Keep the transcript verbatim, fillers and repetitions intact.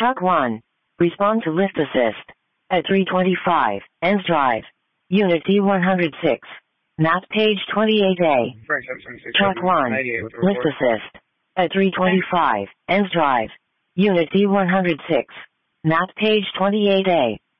Truck one. Respond to lift assist. At three twenty-five, Ends Drive. Unit D one oh six. Map page twenty-eight A. Truck one. Lift assist. At three twenty-five, Ends Drive. Unit D one oh six. Map page twenty-eight A.